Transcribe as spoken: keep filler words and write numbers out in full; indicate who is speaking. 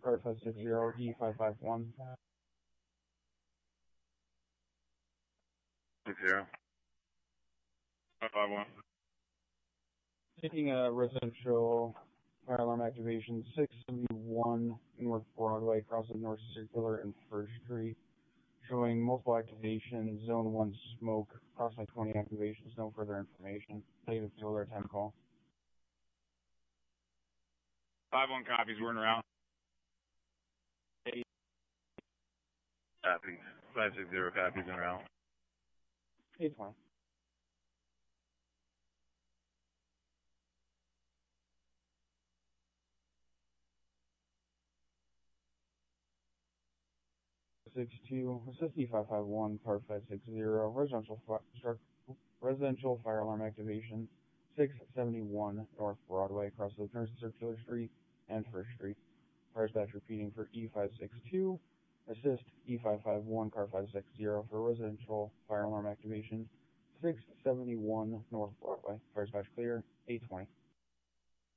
Speaker 1: Car five six zero E five five one.
Speaker 2: Six zero. Five five one.
Speaker 1: Taking a residential fire alarm activation six seventy-one North Broadway, crossing North Circular and First Street, showing multiple activations, zone one smoke, approximately twenty activations, no further information. Negative field or time call.
Speaker 2: Five one copies, we're in route. Copies. Five six zero copies in route.
Speaker 1: eight twenty. six two, assist E five five one, car five six zero, residential, fi- residential fire alarm activation, six seventy-one North Broadway, across the North Circular Street and First Street. Fire dispatch repeating for E five six two, assist E five five one, car five six zero for residential fire alarm activation, six seventy-one North Broadway. Fire dispatch clear, eight twenty.